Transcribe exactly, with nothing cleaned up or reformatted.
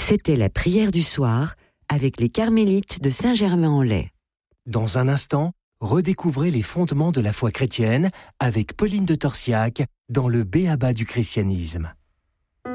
C'était la prière du soir avec les carmélites de Saint-Germain-en-Laye. Dans un instant, redécouvrez les fondements de la foi chrétienne avec Pauline de Torsiac dans le B A B A du christianisme.